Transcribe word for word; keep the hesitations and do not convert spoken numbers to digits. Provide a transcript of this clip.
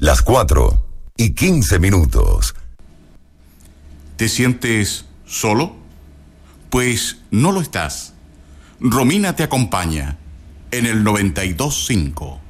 las cuatro y quince minutos. ¿Te sientes solo? Pues no lo estás. Romina te acompaña en el noventa y dos punto cinco.